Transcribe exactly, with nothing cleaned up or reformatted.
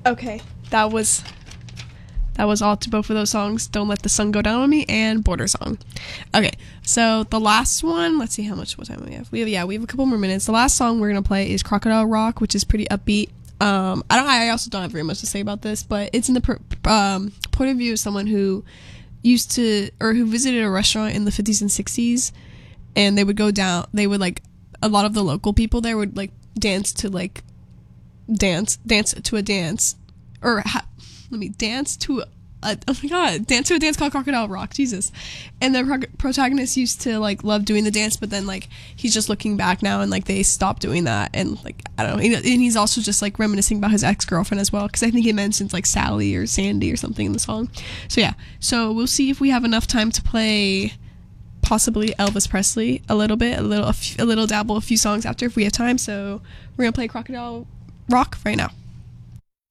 Okay, that was that was all to both of those songs. Don't Let the Sun Go Down on Me and Border Song. Okay, so the last one, let's see how much what time we have. We have yeah, we have a couple more minutes. The last song we're gonna play is Crocodile Rock, which is pretty upbeat. Um, I don't. I also don't have very much to say about this, but it's in the per, um, point of view of someone who used to or who visited a restaurant in the fifties and sixties, and they would go down. They would like a lot of the local people there would like dance to like dance dance to a dance or ha- let me dance to a, a oh my god dance to a dance called Crocodile Rock. Jesus. And the pro- protagonist used to like love doing the dance, but then like he's just looking back now and like they stopped doing that, and like I don't know, and he's also just like reminiscing about his ex-girlfriend as well, because I think he mentions like Sally or Sandy or something in the song. So yeah, so we'll see if we have enough time to play possibly Elvis Presley a little bit, a little a, f- a little dabble a few songs after if we have time. So we're gonna play Crocodile Rock right now.